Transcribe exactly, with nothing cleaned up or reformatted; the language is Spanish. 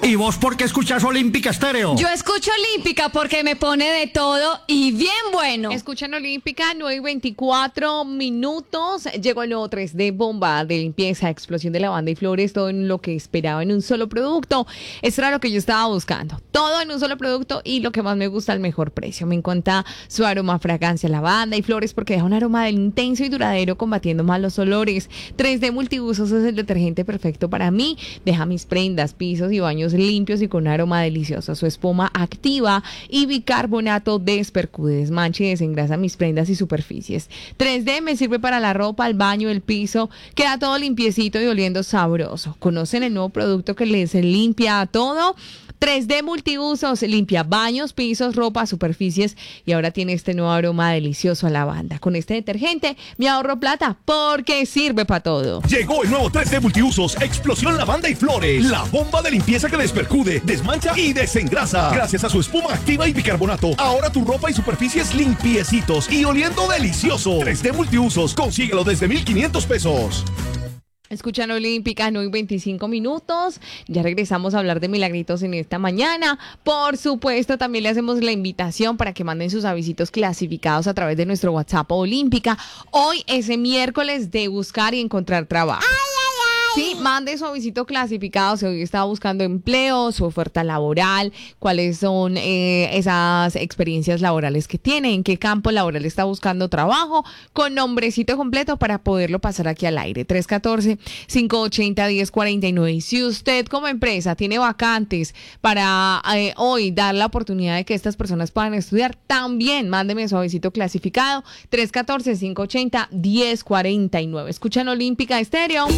¿Y vos por qué escuchas Olímpica Estéreo? Yo escucho Olímpica porque me pone de todo y bien bueno. Escuchan Olímpica, nueve y veinticuatro minutos. Llegó el nuevo tres D bomba de limpieza, explosión de lavanda y flores, todo en lo que esperaba en un solo producto. Eso era lo que yo estaba buscando. Todo en un solo producto y lo que más me gusta, el mejor precio. Me encanta su aroma, fragancia, lavanda y flores porque deja un aroma del intenso y duradero combatiendo malos olores. tres D Multiusos es el detergente perfecto para mí. Deja mis prendas, pisos y baños limpios y con un aroma delicioso. Su espuma activa y bicarbonato despercude, desmancha y desengrasa mis prendas y superficies. tres D me sirve para la ropa, el baño, el piso. Queda todo limpiecito y oliendo sabroso. ¿Conocen el nuevo producto que les limpia todo? tres D Multiusos limpia baños, pisos, ropa, superficies y ahora tiene este nuevo aroma delicioso a lavanda. Con este detergente me ahorro plata porque sirve para todo. Llegó el nuevo tres D Multiusos, explosión lavanda y flores. La bomba de limpieza que despercude, desmancha y desengrasa. Gracias a su espuma activa y bicarbonato, ahora tu ropa y superficies limpiecitos y oliendo delicioso. tres D Multiusos, consíguelo desde mil quinientos pesos. Escuchan Olímpica, nueve y veinticinco minutos. Ya regresamos a hablar de milagritos en esta mañana. Por supuesto, también le hacemos la invitación para que manden sus avisitos clasificados a través de nuestro WhatsApp Olímpica. Hoy es el miércoles de buscar y encontrar trabajo. ¡Ay, ay, ay! Sí, mande su avisito clasificado. Si hoy está buscando empleo, su oferta laboral, cuáles son eh, esas experiencias laborales que tiene, en qué campo laboral está buscando trabajo, con nombrecito completo para poderlo pasar aquí al aire. tres uno cuatro, cinco ocho cero, uno cero cuatro nueve. Y si usted como empresa tiene vacantes para eh, hoy dar la oportunidad de que estas personas puedan estudiar, también mándeme su avisito clasificado. tres uno cuatro, cinco ocho cero, uno cero cuatro nueve. Escuchan Olímpica Estéreo.